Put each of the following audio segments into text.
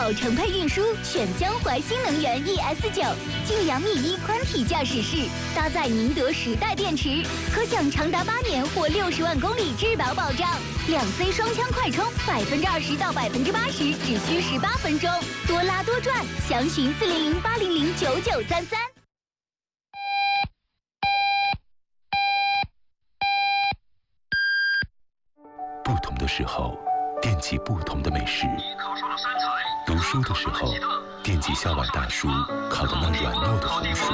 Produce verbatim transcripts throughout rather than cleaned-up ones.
好乘配运输，选江淮新能源 E S 九，晋阳 Mi 一宽体驾驶室，搭载宁德时代电池，可享长达八年或六十万公里质保保障。两 C 双枪快充，百分之二十到百分之八十只需十八分钟，多拉多赚，详询四零零八零零九九三三。 不同的时候，惦记不同的美食。读书的时候，惦记校外大叔烤的那软糯的红薯；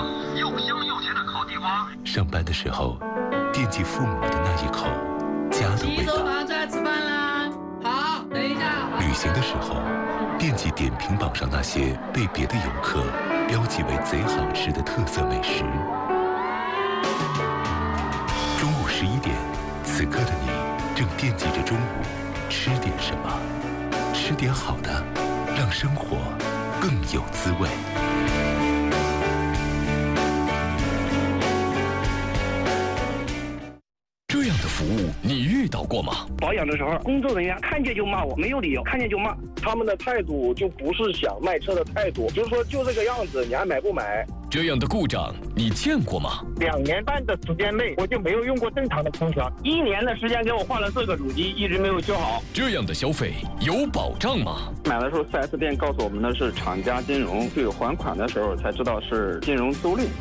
上班的时候，惦记父母的那一口家的味道； 吃饭啦，好，等一下。 旅行的时候，惦记点评榜上那些被别的游客标记为贼好吃的特色美食。中午十一点，此刻的你正惦记着中午吃点什么，吃点好的，让生活更有滋味。 这样的服务你遇到过吗？ 保养的时候，工作人员看见就骂我，没有理由，看见就骂。 他们的态度就不是想卖车的态度，就是说就这个样子，你还买不买？ 这样的故障你见过吗？ 两年半的时间内，我就没有用过正常的空调。一年的时间给我换了四个主机，一直没有修好。 这样的消费有保障吗？ 买的时候 四 S 店告诉我们的是厂家金融，对还款的时候才知道是金融租赁。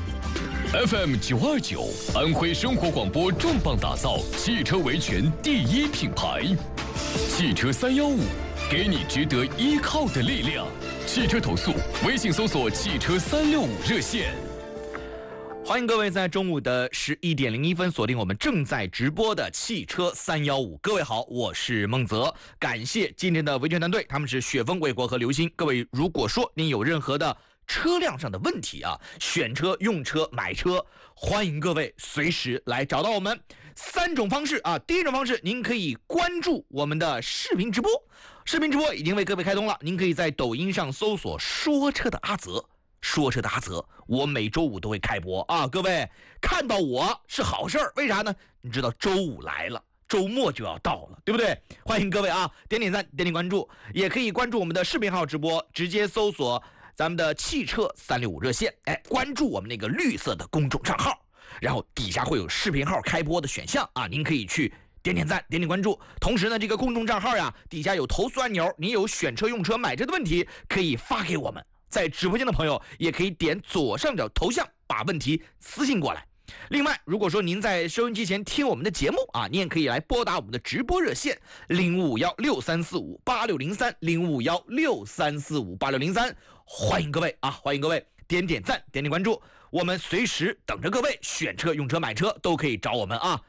F M 九二九，安徽生活广播重磅打造汽车维权第一品牌，汽车三幺五，给你值得依靠的力量。汽车投诉，微信搜索汽车三六五热线。 欢迎各位在中午的十一点零一分锁定我们正在直播的汽车三幺五。各位好，我是孟泽，感谢今天的维权团队，他们是雪峰、卫国和刘鑫。各位如果说您有任何的车辆上的问题啊，选车、用车、买车，欢迎各位随时来找到我们。三种方式啊，第一种方式，您可以关注我们的视频直播，视频直播已经为各位开通了，您可以在抖音上搜索说车的阿泽，说车的阿泽，我每周五都会开播啊，各位看到我是好事儿，为啥呢？你知道周五来了，周末就要到了，对不对？欢迎各位啊，点点赞，点点关注，也可以关注我们的视频号直播，直接搜索咱们的汽车三六五热线，哎，关注我们那个绿色的公众账号，然后底下会有视频号开播的选项啊，您可以去点点赞，点点关注。同时呢，这个公众账号呀，底下有投诉按钮，你有选车、用车、买车的问题，可以发给我们。在直播间的朋友也可以点左上角头像，把问题私信过来。另外，如果说您在收音机前听我们的节目啊，您也可以来拨打我们的直播热线零五幺六三四五八六零三零五幺六三四五八六零三，欢迎各位啊，欢迎各位点点赞，点点关注，我们随时等着各位，选车、用车、买车都可以找我们啊。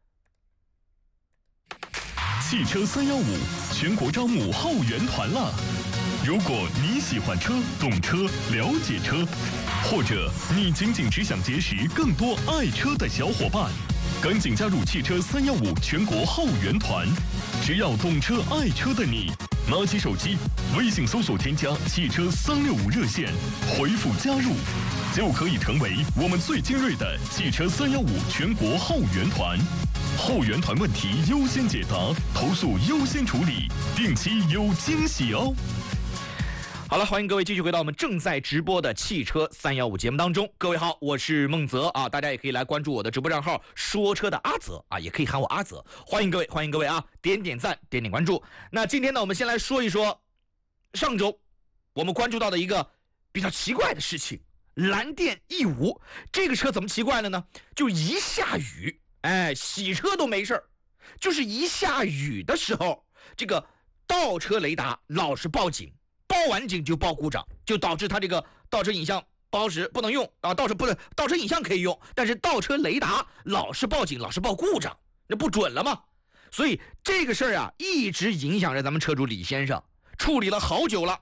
汽车三幺五全国招募后援团了。如果你喜欢车、懂车、了解车，或者你仅仅只想结识更多爱车的小伙伴，赶紧加入汽车三幺五全国后援团。只要懂车爱车的你，拿起手机，微信搜索添加汽车三六五热线，回复加入，就可以成为我们最精锐的汽车三幺五全国后援团。后援团问题优先解答，投诉优先处理，定期有惊喜哦。 好了，欢迎各位继续回到我们正在直播的汽车三幺五节目当中。各位好，我是孟泽啊，大家也可以来关注我的直播账号说车的阿泽啊，也可以喊我阿泽。欢迎各位，欢迎各位啊，点点赞，点点关注。那今天呢，我们先来说一说上周我们关注到的一个比较奇怪的事情，蓝电 E 五这个车怎么奇怪了呢？就一下雨，哎，洗车都没事，就是一下雨的时候，这个倒车雷达老是报警。报完警就报故障，就导致它这个倒车影像不好使，不能用啊！倒车不是倒车影像可以用，但是倒车雷达老是报警，老是报故障，那不准了吗？所以这个事儿啊，一直影响着咱们车主李先生，处理了好久了。